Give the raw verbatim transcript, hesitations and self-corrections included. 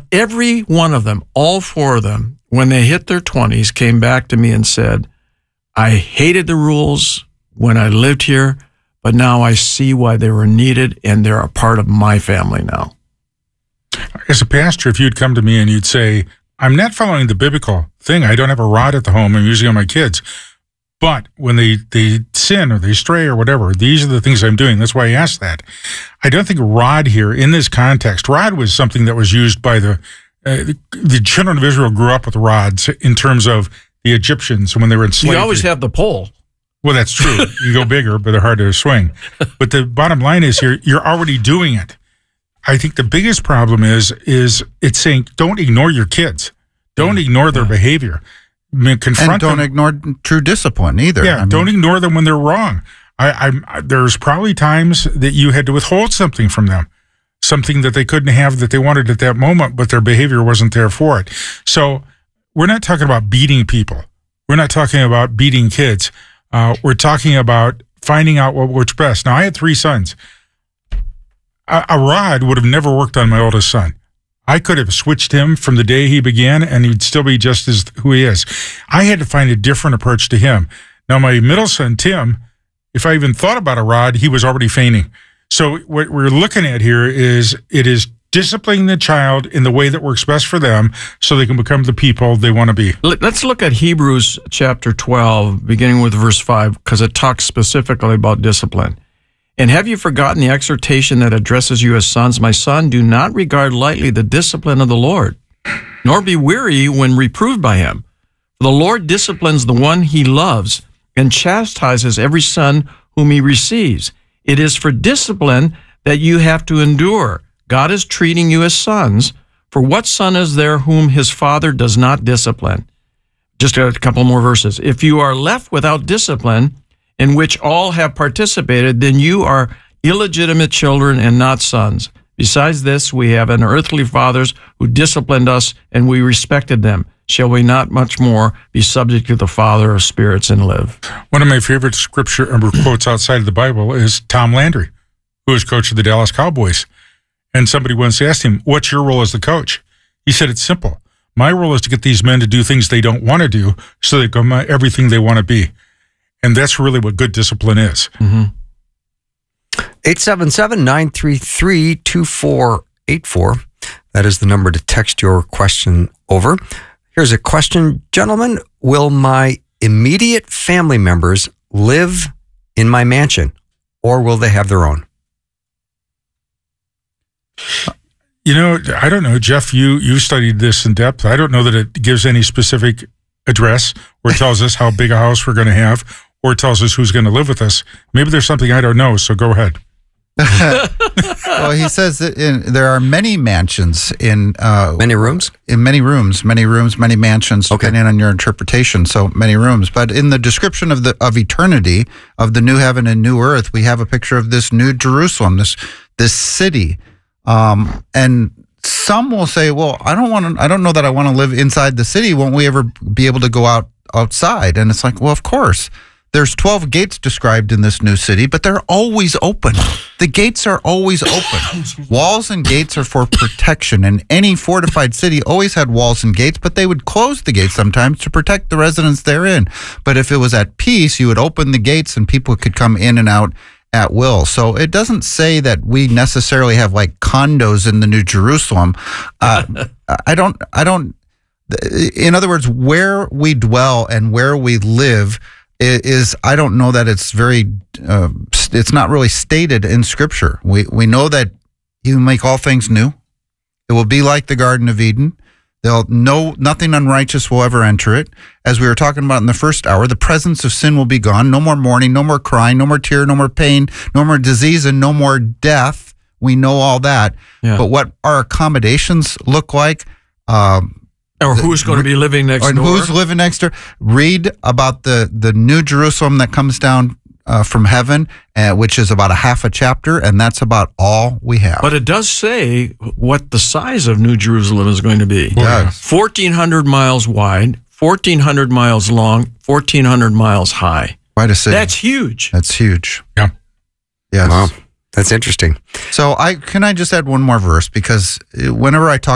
every one of them, all four of them, when they hit their twenties, came back to me and said, I hated the rules when I lived here, but now I see why they were needed, and they're a part of my family now. As a pastor, if you'd come to me and you'd say, I'm not following the biblical thing. I don't have a rod at the home. I'm using on my kids. But when they, they sin or they stray or whatever, these are the things I'm doing. That's why I asked that. I don't think rod here, in this context, rod was something that was used by the, uh, the, the children of Israel grew up with rods in terms of the Egyptians when they were enslaved. You always have the pole. Well, that's true. You go bigger, but they're hard to swing. But the bottom line is here, you're already doing it. I think the biggest problem is, is it's saying, don't ignore your kids. Don't ignore their behavior. I mean, confront and don't them. ignore true discipline either. Yeah, I mean, don't ignore them when they're wrong. I, I, there's probably times that you had to withhold something from them, something that they couldn't have that they wanted at that moment, but their behavior wasn't there for it. So we're not talking about beating people. We're not talking about beating kids. Uh, we're talking about finding out what works best. Now, I had three sons. A, a rod would have never worked on my oldest son. I could have switched him from the day he began, and he'd still be just as who he is. I had to find a different approach to him. Now, my middle son, Tim, if I even thought about a rod, he was already fainting. So what we're looking at here is it is disciplining the child in the way that works best for them so they can become the people they want to be. Let's look at Hebrews chapter twelve, beginning with verse five, because it talks specifically about discipline. And have you forgotten the exhortation that addresses you as sons? My son, do not regard lightly the discipline of the Lord, nor be weary when reproved by him. For the Lord disciplines the one he loves and chastises every son whom he receives. It is for discipline that you have to endure. God is treating you as sons. For what son is there whom his father does not discipline? Just a couple more verses. If you are left without discipline, in which all have participated, then you are illegitimate children and not sons. Besides this, we have an earthly fathers who disciplined us, and we respected them. Shall we not much more be subject to the Father of spirits and live? One of my favorite scripture or quotes outside of the Bible is Tom Landry, who was coach of the Dallas Cowboys. And somebody once asked him, what's your role as the coach? He said, it's simple. My role is to get these men to do things they don't want to do so they become everything they want to be. And that's really what good discipline is. Mm-hmm. eight seven seven, nine three three, two four eight four. That is the number to text your question over. Here's a question, gentlemen. Will my immediate family members live in my mansion, or will they have their own? You know, I don't know. Jeff, you, you studied this in depth. I don't know that it gives any specific address or tells us how big a house we're going to have, or tells us who's going to live with us. Maybe there's something I don't know, so go ahead. Well, he says that in, there are many mansions in... Uh, many rooms? In many rooms, many rooms, many mansions, okay, depending on your interpretation, so many rooms. But in the description of the of eternity, of the new heaven and new earth, we have a picture of this new Jerusalem, this this city. Um, and some will say, well, I don't want to, I don't know that I want to live inside the city. Won't we ever be able to go out outside? And it's like, well, of course. There's twelve gates described in this new city, but they're always open. The gates are always open. Walls and gates are for protection, and any fortified city always had walls and gates, but they would close the gates sometimes to protect the residents therein. But if it was at peace, you would open the gates and people could come in and out at will. So it doesn't say that we necessarily have like condos in the New Jerusalem. Uh, I don't, I don't, in other words, where we dwell and where we live is, I don't know that it's very, uh, it's not really stated in Scripture. We we know that He will make all things new. It will be like the Garden of Eden. They'll no nothing unrighteous will ever enter it. As we were talking about in the first hour, the presence of sin will be gone. No more mourning, no more crying, no more tear, no more pain, no more disease, and no more death. We know all that. Yeah. But what our accommodations look like, um, or who's going to be living next or door? Who's living next door? Read about the, the new Jerusalem that comes down uh, from heaven, uh, which is about a half a chapter, and that's about all we have. But it does say what the size of New Jerusalem is going to be. Yes. fourteen hundred miles wide, fourteen hundred miles long, fourteen hundred miles high. Quite a city. That's huge. That's huge. Yeah. Yes. Wow. That's interesting. So I can I just add one more verse, because whenever I talk